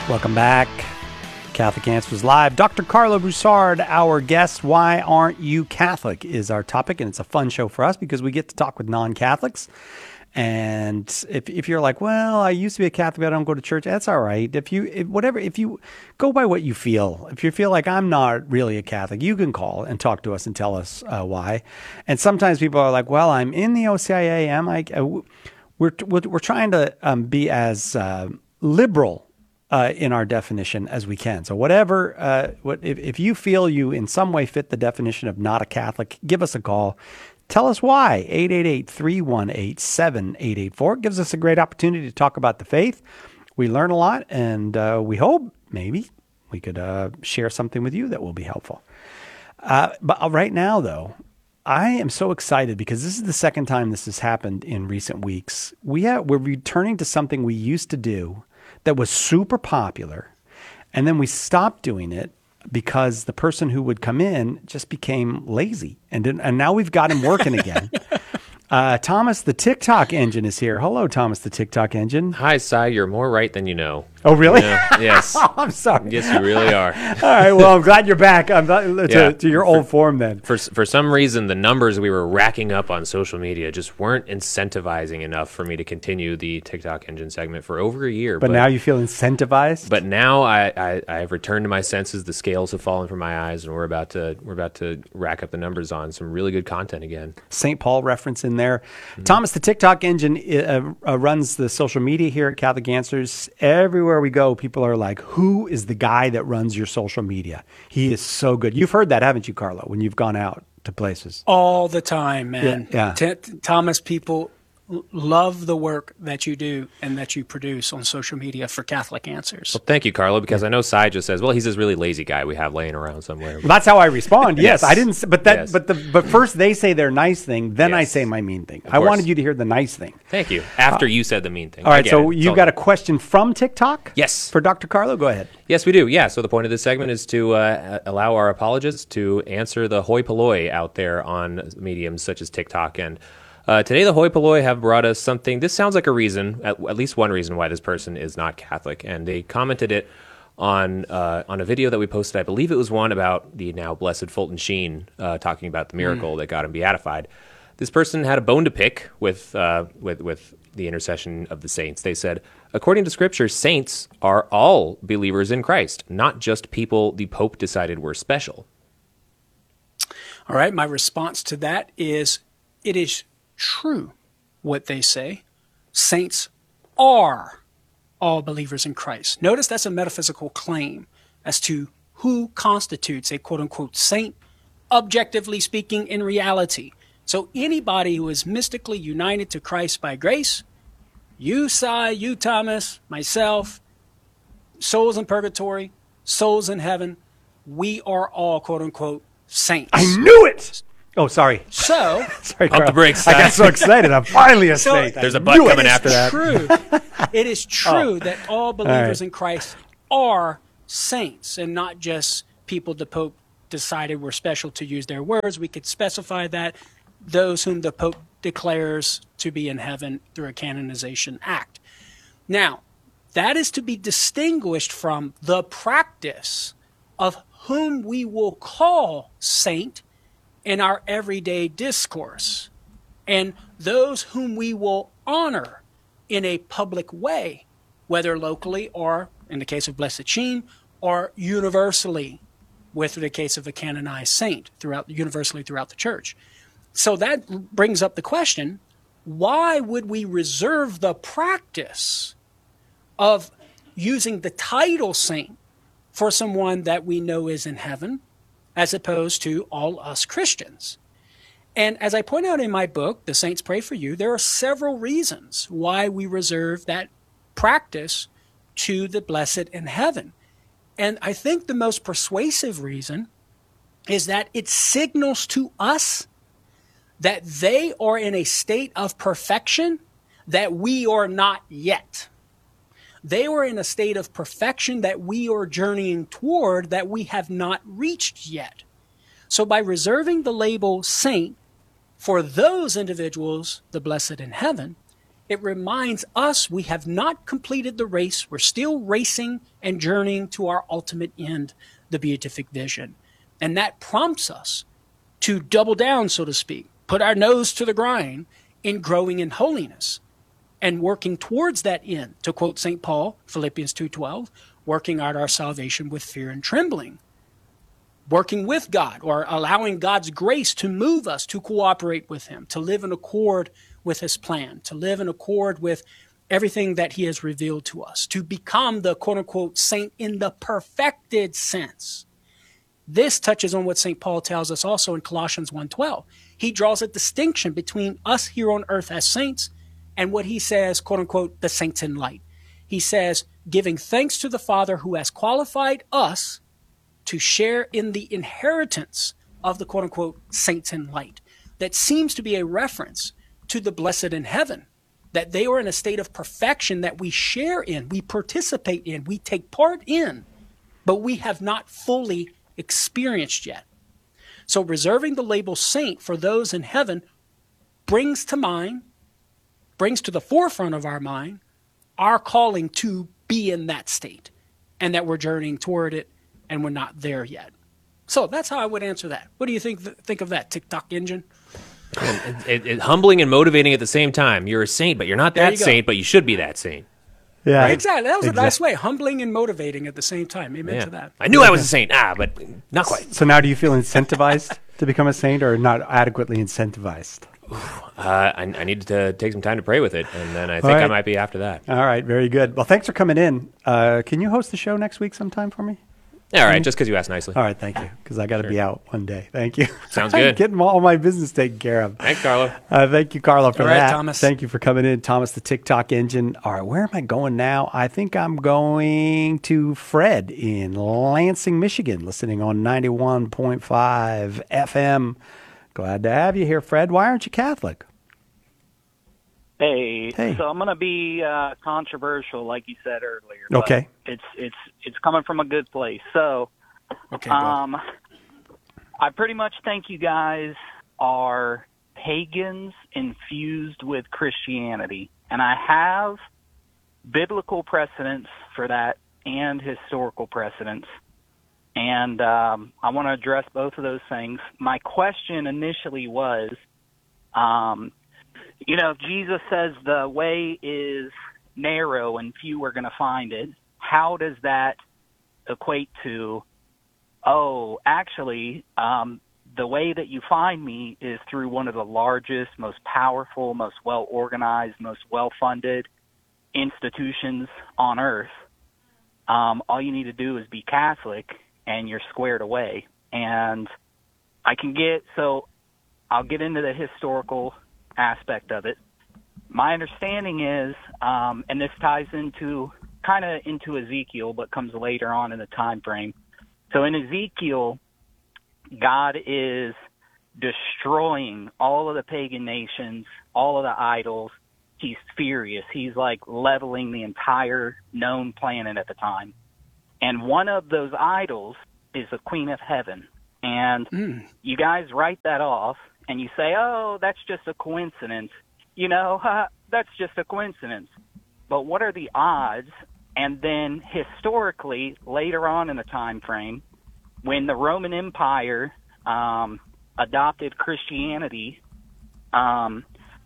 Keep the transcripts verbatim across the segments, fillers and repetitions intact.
Welcome back. Catholic Answers Live. Doctor Carlo Broussard, our guest. Why aren't you Catholic is our topic, and it's a fun show for us because we get to talk with non-Catholics. And if if you're like, well, I used to be a Catholic, but I don't go to church, that's all right. If you if, whatever, if you go by what you feel, if you feel like I'm not really a Catholic, you can call and talk to us and tell us uh, why. And sometimes people are like, well, I'm in the O C I A. Am I? Uh, we're we're trying to um, be as uh, liberal Uh, in our definition as we can. So whatever, uh, what if, if you feel you in some way fit the definition of not a Catholic, give us a call. Tell us why. eight eight eight, three one eight, seven eight eight four. It gives us a great opportunity to talk about the faith. We learn a lot, and uh, we hope maybe we could uh, share something with you that will be helpful. Uh, but right now, though, I am so excited because this is the second time this has happened in recent weeks. We have, we're returning to something we used to do that was super popular, and then we stopped doing it because the person who would come in just became lazy, and didn't, and now we've got him working again. Uh, Thomas, the TikTok engine, is here. Hello, Thomas, the TikTok engine. Hi, Cy. You're more right than you know. Oh, really? You know, yes. Oh, I'm sorry. Yes, you really are. All right. Well, I'm glad you're back. I'm not, to, Yeah. to your old form then. For for some reason, the numbers we were racking up on social media just weren't incentivizing enough for me to continue the TikTok engine segment for over a year. But, but now you feel incentivized. But now I, I I've returned to my senses. The scales have fallen from my eyes, and we're about to we're about to rack up the numbers on some really good content again. Saint Paul reference in there. Mm-hmm. Thomas, the TikTok engine uh, uh, runs the social media here at Catholic Answers. Everywhere we go, people are like, who is the guy that runs your social media? He is so good. You've heard that, haven't you, Carlo, when you've gone out to places? All the time, man. Yeah. yeah. T- Thomas, people love the work that you do and that you produce on social media for Catholic Answers. Well, thank you, Carlo, because I know Cy just says, well, he's this really lazy guy we have laying around somewhere. Well, that's how I respond. Yes, Yes. I didn't, but that, Yes. but the, but first they say their nice thing, then I Yes. say my mean thing. Of I course. wanted you to hear the nice thing. Thank you. After uh, you said the mean thing. All right, so it. you got a question from TikTok? Yes. For Doctor Carlo? Go ahead. Yes, we do. Yeah. So the point of this segment is to uh, allow our apologists to answer the hoi polloi out there on mediums such as TikTok. And uh, today the hoi polloi have brought us something. This sounds like a reason, at, at least one reason why this person is not Catholic. And they commented it on uh, on a video that we posted. I believe it was one about the now blessed Fulton Sheen uh, talking about the miracle mm. that got him beatified. This person had a bone to pick with uh, with with the intercession of the saints. They said, according to Scripture, saints are all believers in Christ, not just people the Pope decided were special. All right, my response to that is, it is true what they say. Saints are all believers in Christ. Notice that's a metaphysical claim as to who constitutes a quote-unquote saint, objectively speaking, in reality. So anybody who is mystically united to Christ by grace, you, Cy, you, Thomas, myself, souls in purgatory, souls in heaven, we are all, quote-unquote, saints. I knew it! Oh, sorry. So, sorry, Pump the brakes. I got so excited. I'm finally a so saint. There's a butt coming after that. True. It is true Oh. that all believers All right. in Christ are saints and not just people the Pope decided were special, to use their words. We could specify that those whom the Pope declares to be in heaven through a canonization act. Now, that is to be distinguished from the practice of whom we will call saint in our everyday discourse, and those whom we will honor in a public way, whether locally or, in the case of Blessed Sheen, or universally, with the case of a canonized saint, throughout universally throughout the church. So that brings up the question, why would we reserve the practice of using the title saint for someone that we know is in heaven, as opposed to all us Christians? And as I point out in my book, The Saints Pray for You, there are several reasons why we reserve that practice to the blessed in heaven. And I think the most persuasive reason is that it signals to us that they are in a state of perfection that we are not yet. They are in a state of perfection that we are journeying toward that we have not reached yet. So by reserving the label saint for those individuals, the blessed in heaven, it reminds us we have not completed the race. We're still racing and journeying to our ultimate end, the beatific vision. And that prompts us to double down, so to speak, put our nose to the grind in growing in holiness and working towards that end. To quote Saint Paul, Philippians two twelve, working out our salvation with fear and trembling. Working with God, or allowing God's grace to move us to cooperate with him, to live in accord with his plan, to live in accord with everything that he has revealed to us, to become the quote-unquote saint in the perfected sense. This touches on what Saint Paul tells us also in Colossians one twelve. He draws a distinction between us here on earth as saints and what he says, quote-unquote, the saints in light. He says, giving thanks to the Father who has qualified us to share in the inheritance of the quote-unquote saints in light. That seems to be a reference to the blessed in heaven, that they are in a state of perfection that we share in, we participate in, we take part in, but we have not fully experienced yet. So reserving the label saint for those in heaven brings to mind, brings to the forefront of our mind, our calling to be in that state, and that we're journeying toward it, and we're not there yet. So that's how I would answer that. What do you think think of that, TikTok engine? It, it, it, humbling and motivating at the same time. You're a saint, but you're not that saint, but you should be that saint. Yeah, right? Exactly. That was exactly. a nice way. Humbling and motivating at the same time. Amen yeah. to that. I knew I was a saint, ah, but not quite. So now do you feel incentivized to become a saint, or not adequately incentivized? Uh, I, I need to take some time to pray with it, and then I think right. I might be after that. All right, very good. Well, thanks for coming in. Uh, can you host the show next week sometime for me? Yeah, all right, just because you asked nicely. All right, thank you, because I got to Sure. be out one day. Thank you. Sounds good. Getting all my business taken care of. Thanks, Carlo. Uh, thank you, Carlo, for All right, that. Thomas. Thank you for coming in, Thomas, the TikTok engine. All right, where am I going now? I think I'm going to Fred in Lansing, Michigan, listening on ninety-one point five F M. Glad to have you here, Fred. Why aren't you Catholic? Hey, Hey. so I'm going to be uh, controversial, like you said earlier. Okay. But it's it's it's coming from a good place. So, Okay, go. um, I pretty much think you guys are pagans infused with Christianity, and I have biblical precedents for that and historical precedents. And um, I want to address both of those things. My question initially was, um, you know, Jesus says the way is narrow and few are going to find it. How does that equate to, oh, actually, um, the way that you find me is through one of the largest, most powerful, most well-organized, most well-funded institutions on earth. Um, all you need to do is be Catholic, and you're squared away. And I can get, so I'll get into the historical aspect of it. My understanding is, um, and this ties into kind of into Ezekiel, but comes later on in the time frame. So in Ezekiel, God is destroying all of the pagan nations, all of the idols. He's furious. He's like leveling the entire known planet at the time. And one of those idols is the Queen of Heaven. And Mm. you guys write that off and you say, oh, that's just a coincidence. You know, uh, that's just a coincidence. But what are the odds? And then historically, later on in the time frame, when the Roman Empire um, adopted Christianity, um,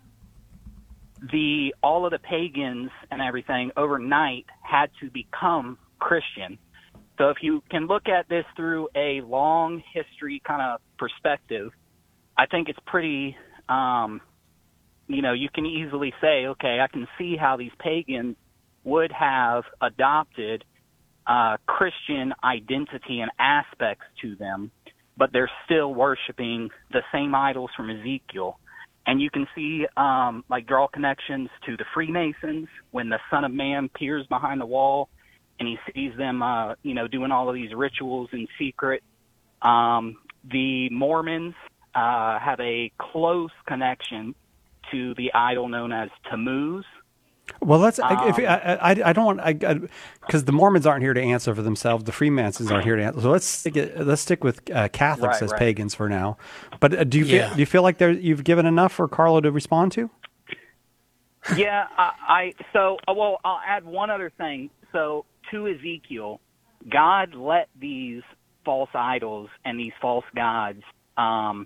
the all of the pagans and everything overnight had to become Christian. So if you can look at this through a long history kind of perspective, I think it's pretty, um, you know, you can easily say, okay, I can see how these pagans would have adopted uh, Christian identity and aspects to them, but they're still worshiping the same idols from Ezekiel. And you can see, um, like, draw connections to the Freemasons when the Son of Man peers behind the wall and he sees them, uh, you know, doing all of these rituals in secret. Um, the Mormons uh, have a close connection to the idol known as Tammuz. Well, let's. Um, if I, I, I don't want, I, because the Mormons aren't here to answer for themselves. The Freemasons aren't here to answer. So let's stick it, let's stick with uh, Catholics Right, as right. pagans for now. But uh, do you Yeah. feel, do you feel like there you've given enough for Carlo to respond to? Yeah, I, I so well. I'll add one other thing. So to Ezekiel, God let these false idols and these false gods um,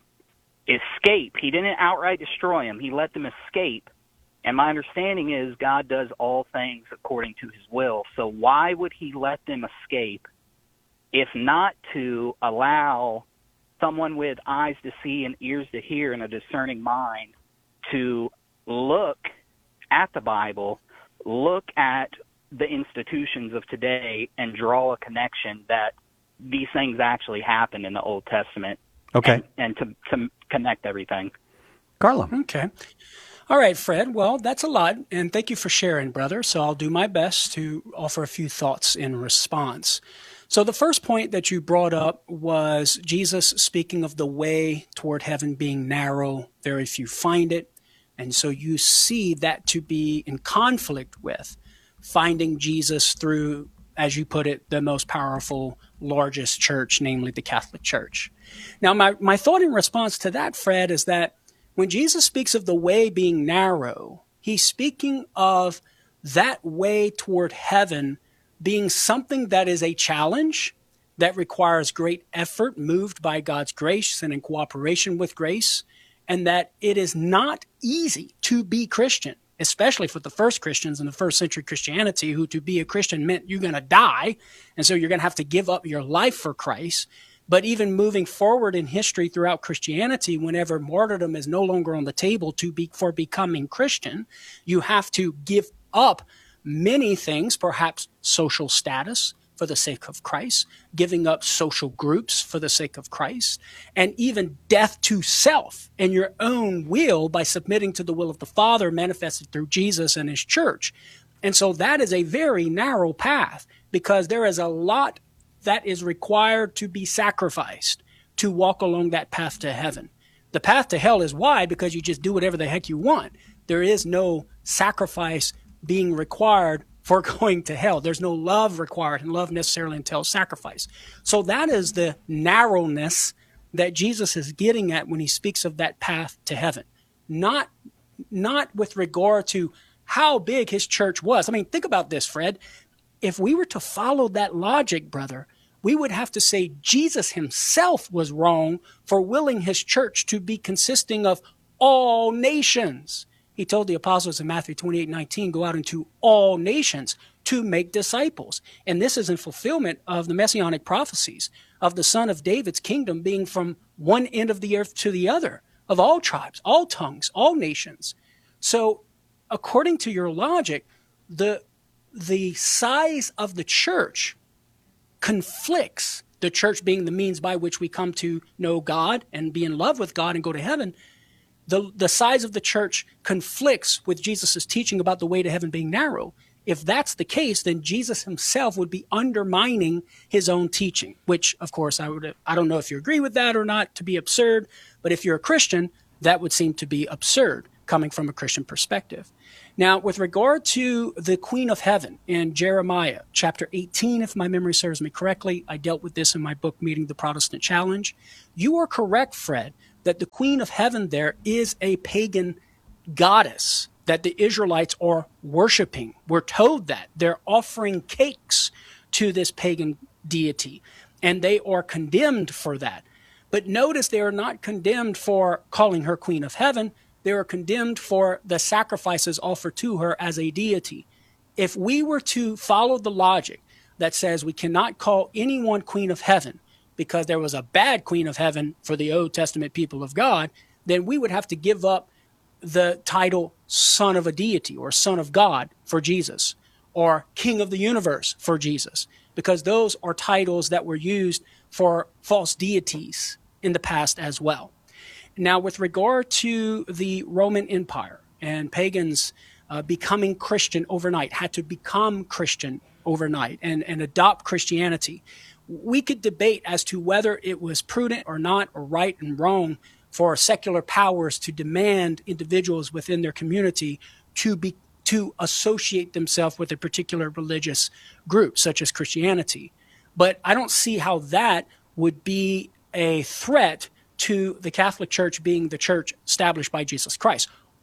escape. He didn't outright destroy them. He let them escape. And my understanding is God does all things according to his will. So why would he let them escape if not to allow someone with eyes to see and ears to hear and a discerning mind to look at the Bible, look at the institutions of today, and draw a connection that these things actually happened in the Old Testament? Okay. And, and to, to connect everything. Carlo. Okay. All right, Fred. Well, that's a lot, and thank you for sharing, brother. So I'll do my best to offer a few thoughts in response. So the first point that you brought up was Jesus speaking of the way toward heaven being narrow. Very few find it. And so you see that to be in conflict with finding Jesus through, as you put it, the most powerful, largest church, namely the Catholic Church. Now, my, my thought in response to that, Fred, is that when Jesus speaks of the way being narrow, he's speaking of that way toward heaven being something that is a challenge, that requires great effort, moved by God's grace and in cooperation with grace, and that it is not easy to be Christian, especially for the first Christians in the first century Christianity, who to be a Christian meant you're going to die, and so you're going to have to give up your life for Christ. But even moving forward in history throughout Christianity, whenever martyrdom is no longer on the table to be for becoming Christian, you have to give up many things, perhaps social status for the sake of Christ, giving up social groups for the sake of Christ, and even death to self and your own will by submitting to the will of the Father manifested through Jesus and his church. And so that is a very narrow path, because there is a lot that is required to be sacrificed to walk along that path to heaven. The path to hell is wide because you just do whatever the heck you want. There is no sacrifice being required for going to hell. There's no love required, and love necessarily entails sacrifice. So that is the narrowness that Jesus is getting at when he speaks of that path to heaven. Not, not with regard to how big his church was. I mean, think about this, Fred. If we were to follow that logic, brother, we would have to say Jesus himself was wrong for willing his church to be consisting of all nations. He told the apostles in Matthew twenty-eight nineteen, go out into all nations to make disciples. And this is in fulfillment of the messianic prophecies of the Son of David's kingdom being from one end of the earth to the other, of all tribes, all tongues, all nations. So according to your logic, the, the size of the church conflicts, the church being the means by which we come to know God and be in love with God and go to heaven. The, the size of the church conflicts with Jesus' teaching about the way to heaven being narrow. If that's the case, then Jesus himself would be undermining his own teaching, which, of course, I would, I don't know if you agree with that or not, to be absurd, but if you're a Christian, that would seem to be absurd coming from a Christian perspective. Now, with regard to the Queen of Heaven in Jeremiah chapter eighteen, if my memory serves me correctly, I dealt with this in my book, Meeting the Protestant Challenge. You are correct, Fred, that the Queen of Heaven there is a pagan goddess that the Israelites are worshiping. We're told that. They're offering cakes to this pagan deity, and they are condemned for that. But notice they are not condemned for calling her Queen of Heaven. They are condemned for the sacrifices offered to her as a deity. If we were to follow the logic that says we cannot call anyone Queen of Heaven because there was a bad Queen of Heaven for the Old Testament people of God, then we would have to give up the title Son of a deity or Son of God for Jesus, or King of the universe for Jesus, because those are titles that were used for false deities in the past as well. Now, with regard to the Roman Empire and pagans uh, becoming Christian overnight, had to become Christian overnight and, and adopt Christianity, we could debate as to whether it was prudent or not, or right and wrong for secular powers to demand individuals within their community to be to associate themselves with a particular religious group, such as Christianity. But I don't see how that would be a threat to the Catholic Church being the church established by Jesus Christ.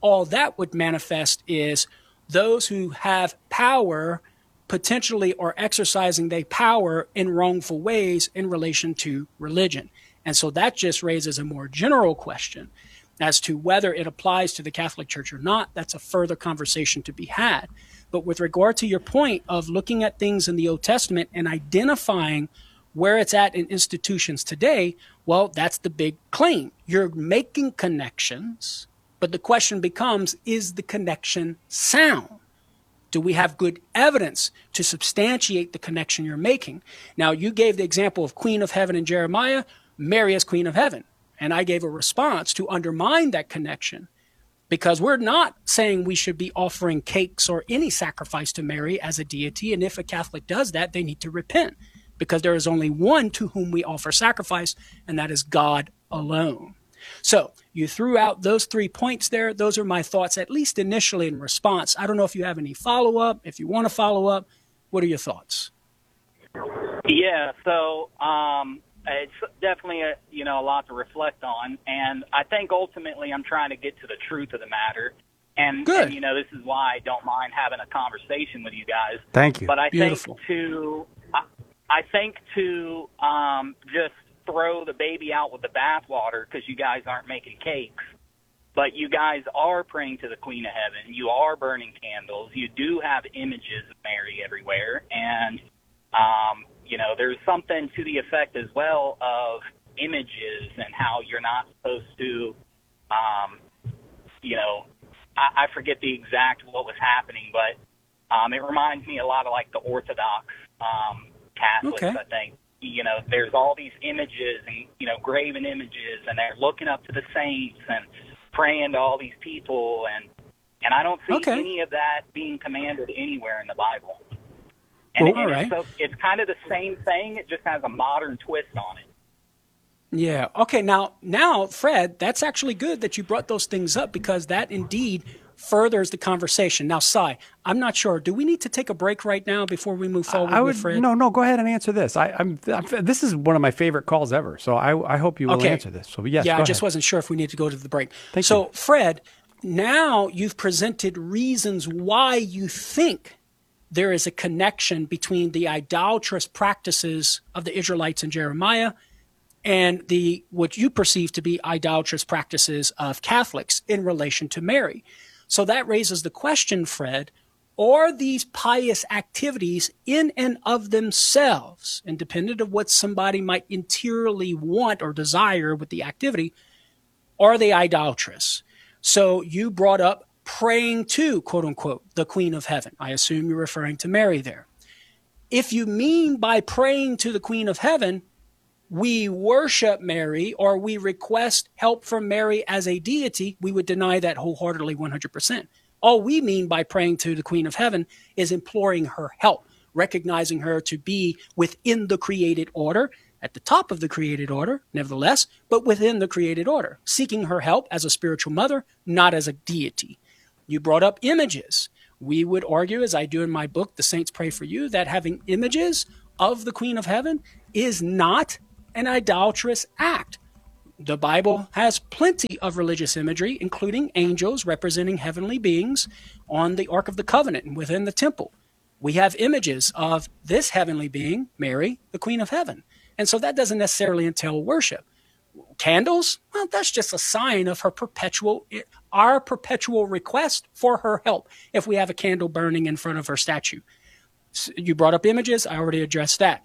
all that would manifest is those who have power potentially are exercising their power in wrongful ways in relation to religion. And so that just raises a more general question as to whether it applies to the Catholic Church or not. That's a further conversation to be had. But with regard to your point of looking at things in the Old Testament and identifying where it's at in institutions today, well, that's the big claim. You're making connections, but the question becomes, is the connection sound? Do we have good evidence to substantiate the connection you're making? Now, you gave the example of Queen of Heaven in Jeremiah, Mary as Queen of Heaven. And I gave a response to undermine that connection, because we're not saying we should be offering cakes or any sacrifice to Mary as a deity. And if a Catholic does that, they need to repent, because there is only one to whom we offer sacrifice, and that is God alone. So you threw out those three points there. Those are my thoughts, at least initially in response. I don't know if you have any follow-up. If you want to follow up, what are your thoughts? Yeah, so um, it's definitely a, you know, a lot to reflect on. And I think ultimately I'm trying to get to the truth of the matter. And, Good. and you know, this is why I don't mind having a conversation with you guys. Thank you. But I Beautiful. think to I, I think to um, just throw the baby out with the bathwater, because you guys aren't making cakes, but you guys are praying to the Queen of Heaven. You are burning candles. You do have images of Mary everywhere. And, um, you know, there's something to the effect as well of images and how you're not supposed to, um, you know, I, I forget the exact what was happening, but um, it reminds me a lot of like the Orthodox um, Catholics, Okay. I think. You know, there's all these images and, you know, graven images, and they're looking up to the saints and praying to all these people. And, and I don't see Okay. any of that being commanded anywhere in the Bible. And, Well, all and right. it's, so it's kind of the same thing. It just has a modern twist on it. Yeah. Okay. Now, now, Fred, that's actually good that you brought those things up, because that indeed furthers the conversation. Now, Cy, I'm not sure. Do we need to take a break right now before we move forward I would with Fred? no, no. Go ahead and answer this. I, I'm, I'm. This is one of my favorite calls ever. So I, I hope you will Okay. answer this. So yes, yeah, go I just ahead. wasn't sure if we need to go to the break. Thank so, you. Fred, now you've presented reasons why you think there is a connection between the idolatrous practices of the Israelites in Jeremiah and the what you perceive to be idolatrous practices of Catholics in relation to Mary. So that raises the question, Fred, are these pious activities in and of themselves, independent of what somebody might interiorly want or desire with the activity, are they idolatrous? So you brought up praying to, quote unquote, the Queen of Heaven. I assume you're referring to Mary there. If you mean by praying to the Queen of Heaven, we worship Mary or we request help from Mary as a deity, we would deny that wholeheartedly one hundred percent. All we mean by praying to the Queen of Heaven is imploring her help, recognizing her to be within the created order, at the top of the created order, nevertheless, but within the created order, seeking her help as a spiritual mother, not as a deity. You brought up images. We would argue, as I do in my book, The Saints Pray for You, that having images of the Queen of Heaven is not an idolatrous act. The Bible has plenty of religious imagery, including angels representing heavenly beings on the Ark of the Covenant and within the temple. We have images of this heavenly being, Mary, the Queen of Heaven. And so that doesn't necessarily entail worship. Candles, well, that's just a sign of her perpetual, our perpetual request for her help if we have a candle burning in front of her statue. You brought up images. I already addressed that.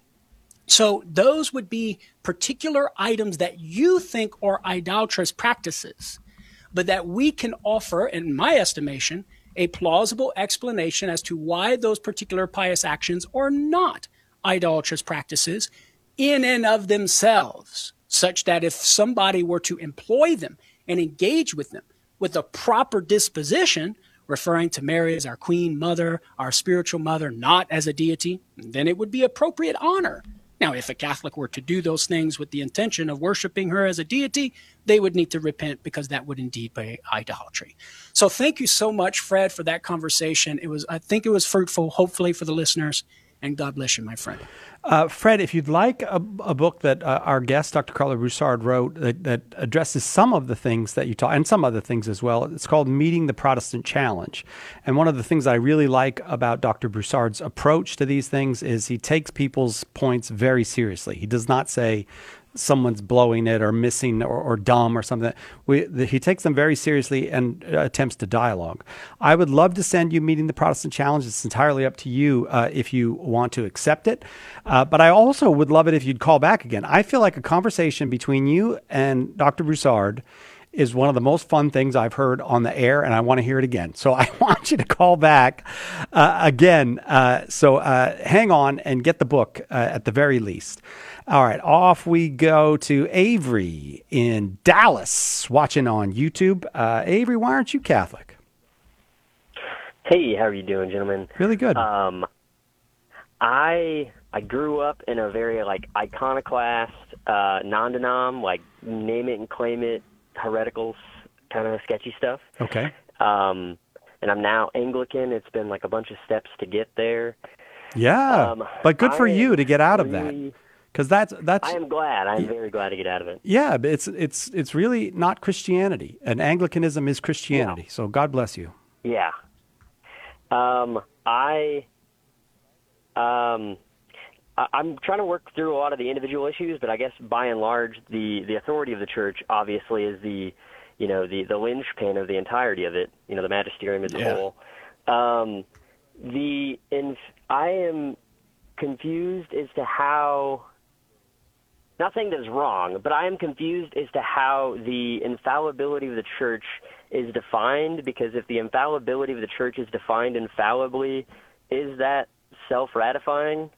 So those would be particular items that you think are idolatrous practices, but that we can offer, in my estimation, a plausible explanation as to why those particular pious actions are not idolatrous practices in and of themselves, such that if somebody were to employ them and engage with them with a proper disposition, referring to Mary as our queen mother, our spiritual mother, not as a deity, then it would be appropriate honor. Now, if a Catholic were to do those things with the intention of worshiping her as a deity, they would need to repent, because that would indeed be idolatry. So thank you so much, Fred, for that conversation. It was, I think it was fruitful, hopefully, for the listeners. And God bless you, my friend. Uh, Fred, if you'd like a, a book that uh, our guest, Doctor Carlo Broussard, wrote that, that addresses some of the things that you taught, and some other things as well, it's called Meeting the Protestant Challenge. And one of the things I really like about Doctor Broussard's approach to these things is he takes people's points very seriously. He does not say someone's blowing it or missing or, or dumb or something. We, the, he takes them very seriously and uh, attempts to dialogue. I would love to send you Meeting the Protestant Challenge. It's entirely up to you uh, if you want to accept it. Uh, but I also would love it if you'd call back again. I feel like a conversation between you and Doctor Broussard is one of the most fun things I've heard on the air, and I want to hear it again. So I want you to call back uh, again. Uh, so uh, hang on and get the book uh, at the very least. All right, off we go to Avery in Dallas, watching on YouTube. Uh, Avery, why aren't you Catholic? Hey, how are you doing, gentlemen? Really good. Um, I I grew up in a very like iconoclast, uh, non-denom, like name it and claim it, hereticals, kind of sketchy stuff. Okay. Um, and I'm now Anglican. It's been like a bunch of steps to get there. Yeah, um, but good for I you to get out of really, that. Because that's that's. I am glad. I am very glad to get out of it. Yeah, but it's it's it's really not Christianity, and Anglicanism is Christianity. Yeah. So God bless you. Yeah. Um, I. Um, I, I'm trying to work through a lot of the individual issues, but I guess by and large, the the authority of the church obviously is the, you know, the the linchpin of the entirety of it. You know, the magisterium as a Yeah. whole. Um, the in I am confused as to how. Not saying that is wrong, but I am confused as to how the infallibility of the church is defined, because if the infallibility of the church is defined infallibly, is that self-ratifying?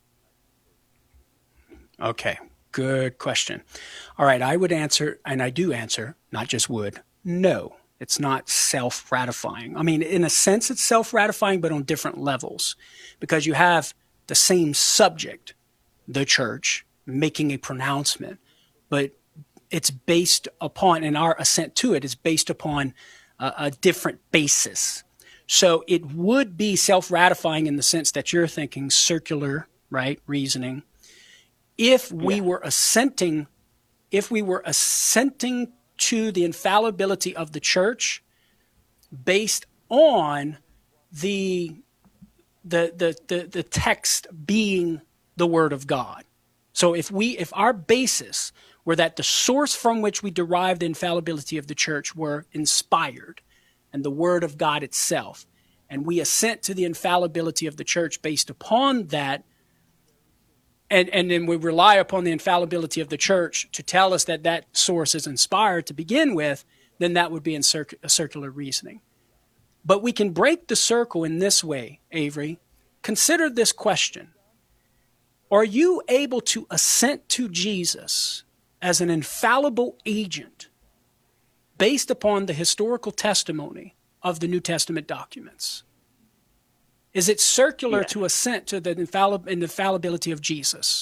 Okay, good question. All right, I would answer, and I do answer, not just would, no, it's not self-ratifying. I mean, in a sense, it's self-ratifying, but on different levels, because you have the same subject, the church, making a pronouncement, but it's based upon, and our assent to it is based upon a, a different basis. So it would be self-ratifying in the sense that you're thinking circular, right, reasoning. If we Yeah. were assenting, if we were assenting to the infallibility of the church based on the the the the, the text being the Word of God. So if we, if our basis were that the source from which we derive the infallibility of the church were inspired and the Word of God itself, and we assent to the infallibility of the church based upon that, and, and then we rely upon the infallibility of the church to tell us that that source is inspired to begin with, then that would be in circ- a circular reasoning. But we can break the circle in this way, Avery. Consider this question. Are you able to assent to Jesus as an infallible agent based upon the historical testimony of the New Testament documents? Is it circular Yes. to assent to the infalli- infallibility of Jesus?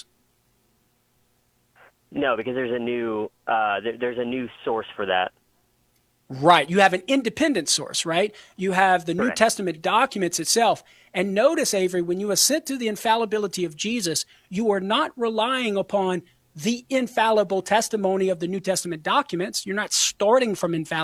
No, because there's a new uh, there, there's a new source for that. Right. You have an independent source, right? You have the New Correct. Testament documents itself. And notice, Avery, when you assent to the infallibility of Jesus, you are not relying upon the infallible testimony of the New Testament documents. You're not starting from infallibility.